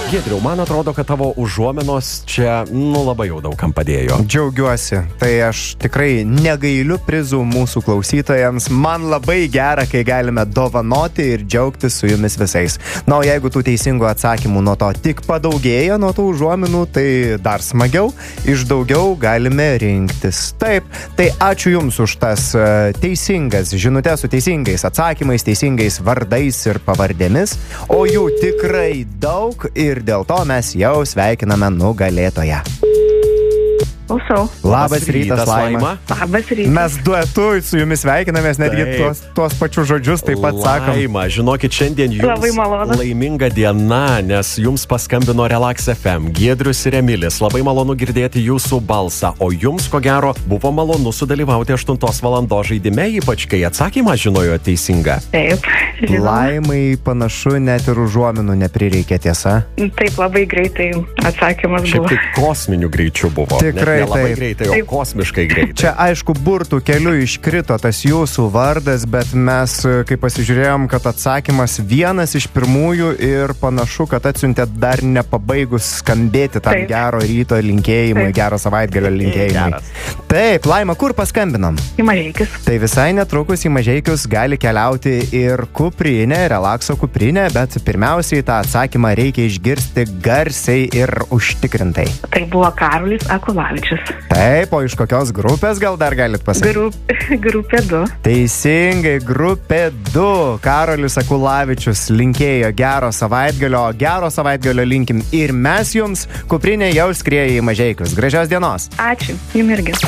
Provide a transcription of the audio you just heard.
Giedriau, man atrodo, kad tavo užuominos čia, labai jau daug kam padėjo. Džiaugiuosi. Tai aš tikrai negailiu prizų mūsų klausytojams. Man labai gera, kai galime dovanoti ir džiaugtis su jumis visais. Na, o jeigu tų teisingų atsakymų nuo to tik padaugėja, nuo tų užuominų, tai dar smagiau. Iš daugiau galime rinktis. Taip, tai ačiū Jums už tas teisingas žinutes su teisingais atsakymais, teisingais vardais ir pavardėmis. O jų tikrai daug ir dėl to mes jau sveikiname nugalėtoją. Klausau. Labas rytas, Laima. Labas rytas. Mes duetu su jumis sveikinamės, netgi tuos pačius žodžius taip pat sakom. Laima, žinokit, šiandien jums laiminga diena, nes jums paskambino Relax FM, Giedrius ir Emilis. Labai malonu girdėti jūsų balsą, o jums, ko gero, buvo malonu sudalyvauti 8 valandos žaidime, ypač kai atsakymą žinojo teisingą. Taip, žinoma. Laimai panašu net ir užuominų neprireikė, tiesa? Taip, labai greitai atsakymas buvo. Šiaip tai kosminiu greičiu buvo. Tikrai. Labai greitai, o kosmiškai greitai. Čia, aišku, burtų keliu iškrito tas jūsų vardas, bet mes, kai pasižiūrėjom, kad atsakymas vienas iš pirmųjų ir panašu, kad atsiuntėt dar nepabaigus skambėti tam gero ryto linkėjimui, gero savaitgalio linkėjimui. Taip, Laima, kur paskambinom? Į Mažeikius. Tai visai netrukus į Mažeikius gali keliauti ir kuprinė, relakso kuprinė, bet pirmiausiai tą atsakymą reikia išgirsti garsiai ir užtikrintai. Tai buvo Karolis Akulavičius. Taip, o iš kokios grupės gal dar galit pasakyti? Grupė 2. Teisingai, grupė 2. Karolis Akulavičius linkėjo gero savaitgalio linkim ir mes jums. Kuprinė jau skrieja į Mažeikius. Gražios dienos. Ačiū, jums irgi.